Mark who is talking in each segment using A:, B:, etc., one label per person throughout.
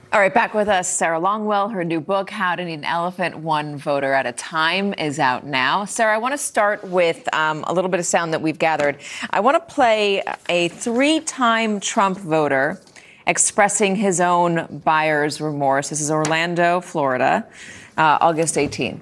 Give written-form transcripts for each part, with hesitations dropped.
A: All right, back with us, Sarah Longwell. Her new book, How to Eat an Elephant One Voter at a Time, is out now. Sarah, I want to start with a little bit of sound that we've gathered. I want to play a three-time Trump voter expressing his own buyer's remorse. This is Orlando, Florida, August 18th.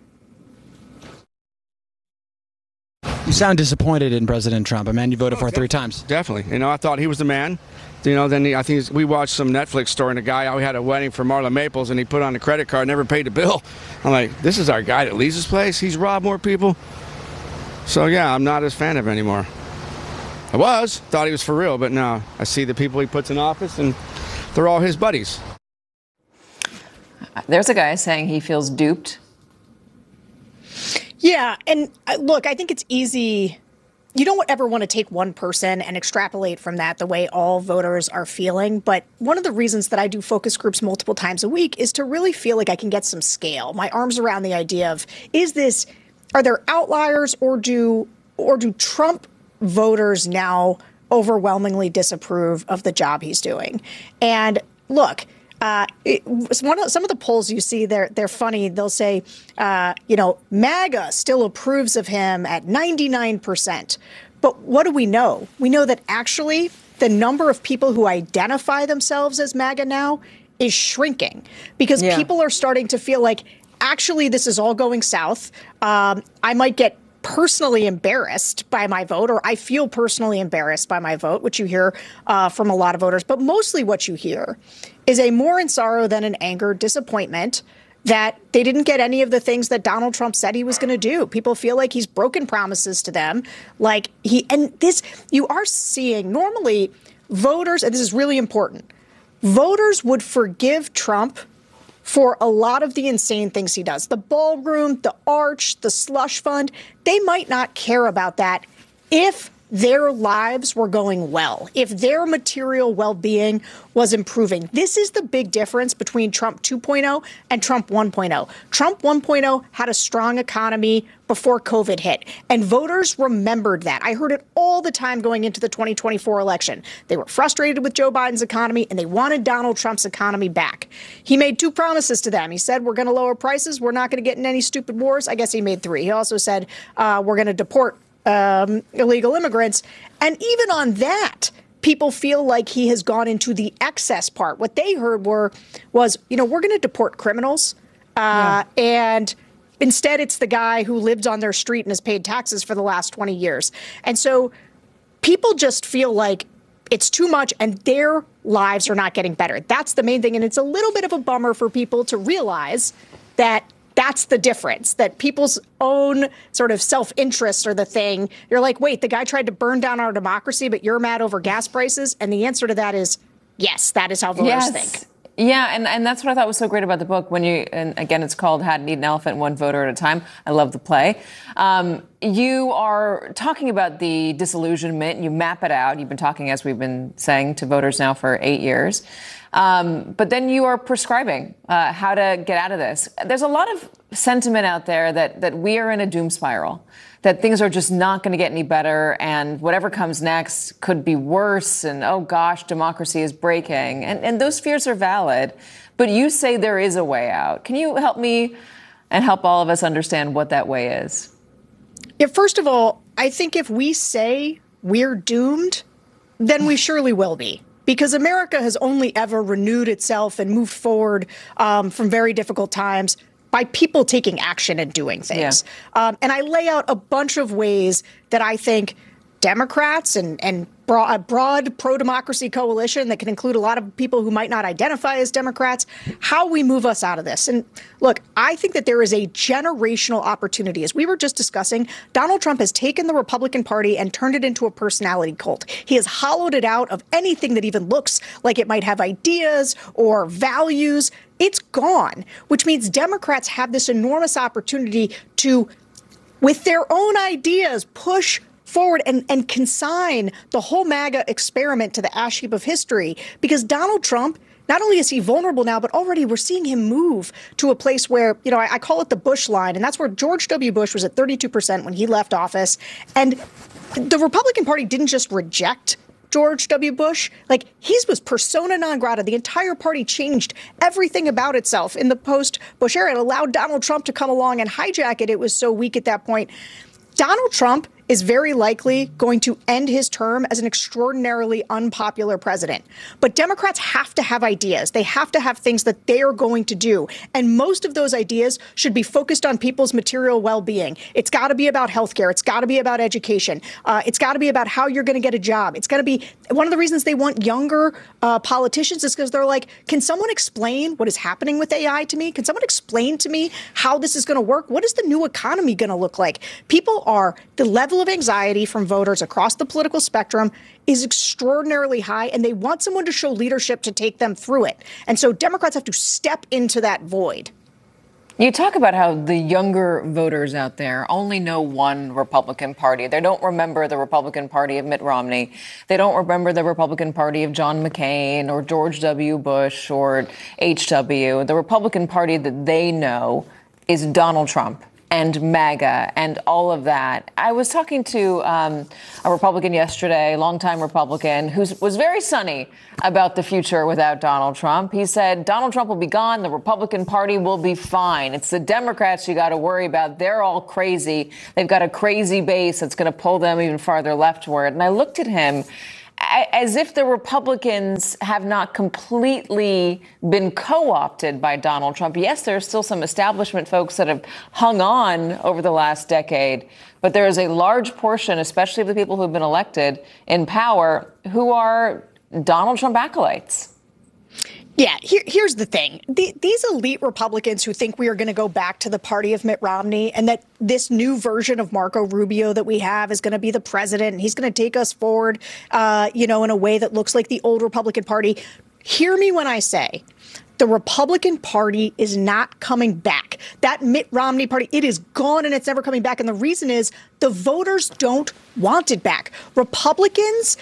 B: You sound disappointed in President Trump, a man you voted for three times.
C: Definitely. I thought he was the man. Then I think we watched some Netflix story, and a guy, we had a wedding for Marla Maples, and he put on a credit card, never paid the bill. I'm like, this is our guy that leaves this place? He's robbed more people? So, yeah, I'm not as fan of him anymore. I thought he was for real, but now I see the people he puts in office, and they're all his buddies.
A: There's a guy saying he feels duped.
D: Yeah, and look, I think it's easy. You don't ever want to take one person and extrapolate from that the way all voters are feeling. But one of the reasons that I do focus groups multiple times a week is to really feel like I can get some scale, my arms around the idea of, are there outliers, or do Trump voters now overwhelmingly disapprove of the job he's doing? And look, some of the polls you see, they're funny. They'll say, MAGA still approves of him at 99%. But what do we know? We know that actually the number of people who identify themselves as MAGA now is shrinking because people are starting to feel like, actually, this is all going south. I might get personally embarrassed by my vote, or I feel personally embarrassed by my vote, which you hear from a lot of voters. But mostly what you hear is a more in sorrow than in anger disappointment that they didn't get any of the things that Donald Trump said he was going to do. People feel like he's broken promises to them. You are seeing normally voters, and this is really important, voters would forgive Trump for a lot of the insane things he does. The ballroom, the arch, the slush fund, they might not care about that if their lives were going well, if their material well-being was improving. This is the big difference between Trump 2.0 and Trump 1.0. Trump 1.0 had a strong economy before COVID hit, and voters remembered that. I heard it all the time going into the 2024 election. They were frustrated with Joe Biden's economy, and they wanted Donald Trump's economy back. He made two promises to them. He said, we're going to lower prices. We're not going to get in any stupid wars. I guess he made three. He also said, we're going to deport illegal immigrants. And even on that, people feel like he has gone into the excess part. What they heard was, we're going to deport criminals. And instead, it's the guy who lived on their street and has paid taxes for the last 20 years. And so people just feel like it's too much and their lives are not getting better. That's the main thing. And it's a little bit of a bummer for people to realize that that's the difference, that people's own sort of self-interest are the thing. You're like, wait, the guy tried to burn down our democracy, but you're mad over gas prices. And the answer to that is, yes, that is how voters think.
A: Yeah, and that's what I thought was so great about the book. And again, it's called How to Eat an Elephant One Voter at a Time. I love the play. You are talking about the disillusionment. You map it out. You've been talking, as we've been saying, to voters now for 8 years. But then you are prescribing how to get out of this. There's a lot of sentiment out there that we are in a doom spiral, that things are just not going to get any better, and whatever comes next could be worse, and oh gosh, democracy is breaking. And those fears are valid, but you say there is a way out. Can you help me and help all of us understand what that way is?
D: Yeah, first of all, I think if we say we're doomed, then we surely will be. Because America has only ever renewed itself and moved forward from very difficult times by people taking action and doing things. Yeah. And I lay out a bunch of ways that I think Democrats and a broad pro-democracy coalition that can include a lot of people who might not identify as Democrats, how we move us out of this. And look, I think that there is a generational opportunity. As we were just discussing, Donald Trump has taken the Republican Party and turned it into a personality cult. He has hollowed it out of anything that even looks like it might have ideas or values. It's gone, which means Democrats have this enormous opportunity to, with their own ideas, push forward and consign the whole MAGA experiment to the ash heap of history. Because Donald Trump, not only is he vulnerable now, but already we're seeing him move to a place where, I call it the Bush line, and that's where George W. Bush was at 32% when he left office. And the Republican Party didn't just reject George W. Bush, like he was persona non grata. The entire party changed everything about itself in the post-Bush era. It allowed Donald Trump to come along and hijack it. It was so weak at that point. Donald Trump is very likely going to end his term as an extraordinarily unpopular president. But Democrats have to have ideas. They have to have things that they are going to do. And most of those ideas should be focused on people's material well-being. It's got to be about healthcare. It's got to be about education. It's got to be about how you're going to get a job. It's got to be one of the reasons they want younger politicians is because they're like, can someone explain what is happening with AI to me? Can someone explain to me how this is going to work? What is the new economy going to look like? The level of anxiety from voters across the political spectrum is extraordinarily high, and they want someone to show leadership to take them through it. And so Democrats have to step into that void.
A: You talk about how the younger voters out there only know one Republican Party. They don't remember the Republican Party of Mitt Romney. They don't remember the Republican Party of John McCain or George W. Bush or H.W. The Republican Party that they know is Donald Trump and MAGA and all of that. I was talking to a Republican yesterday, longtime Republican, who was very sunny about the future without Donald Trump. He said, Donald Trump will be gone. The Republican Party will be fine. It's the Democrats you got to worry about. They're all crazy. They've got a crazy base that's going to pull them even farther leftward. And I looked at him as if the Republicans have not completely been co-opted by Donald Trump. Yes, there are still some establishment folks that have hung on over the last decade, but there is a large portion, especially of the people who have been elected in power, who are Donald Trump acolytes.
D: Yeah, here's the thing. These elite Republicans who think we are going to go back to the party of Mitt Romney and that this new version of Marco Rubio that we have is going to be the president and he's going to take us forward, in a way that looks like the old Republican Party. Hear me when I say the Republican Party is not coming back. That Mitt Romney party, it is gone and it's never coming back. And the reason is the voters don't want it back. Republicans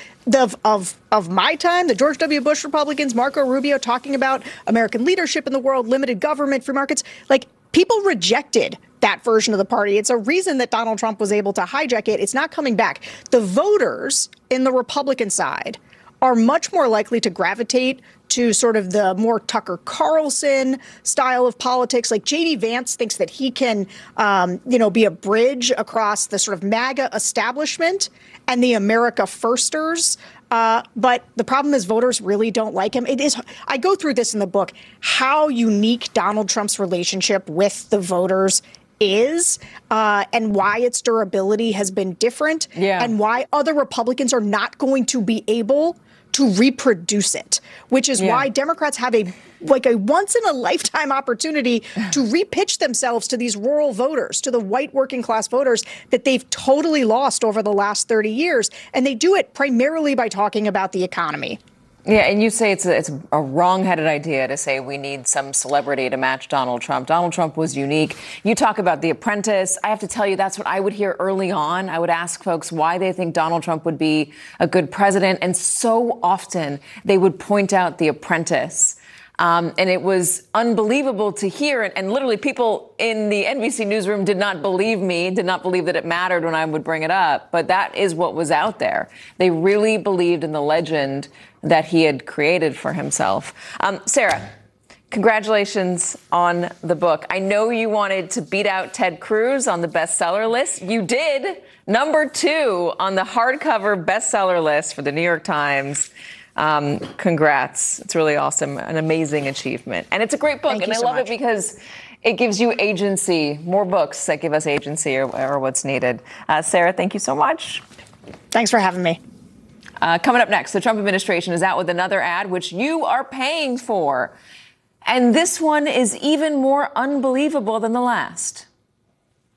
D: of my time, the George W. Bush Republicans, Marco Rubio talking about American leadership in the world, limited government, free markets, like people rejected that version of the party. It's a reason that Donald Trump was able to hijack it. It's not coming back. The voters in the Republican side are much more likely to gravitate to sort of the more Tucker Carlson style of politics. Like J.D. Vance thinks that he can, be a bridge across the sort of MAGA establishment and the America Firsters. But the problem is voters really don't like him. I go through this in the book, how unique Donald Trump's relationship with the voters is and why its durability has been different and why other Republicans are not going to be able to reproduce it, which is why Democrats have a once in a lifetime opportunity to repitch themselves to these rural voters, to the white working class voters that they've totally lost over the last 30 years. And they do it primarily by talking about the economy.
A: Yeah, and you say it's a wrong-headed idea to say we need some celebrity to match Donald Trump. Donald Trump was unique. You talk about The Apprentice. I have to tell you, that's what I would hear early on. I would ask folks why they think Donald Trump would be a good president. And so often they would point out The Apprentice. And it was unbelievable to hear. And literally people in the NBC newsroom did not believe me, did not believe that it mattered when I would bring it up. But that is what was out there. They really believed in the legend that he had created for himself. Sarah, congratulations on the book. I know you wanted to beat out Ted Cruz on the bestseller list. You did. #2 on the hardcover bestseller list for the New York Times. Congrats. It's really awesome. An amazing achievement. And it's a great book. And I love it because it gives you agency, more books that give us agency or what's needed. Sarah, thank you so much.
D: Thanks for having me.
A: Coming up next, the Trump administration is out with another ad, which you are paying for. And this one is even more unbelievable than the last.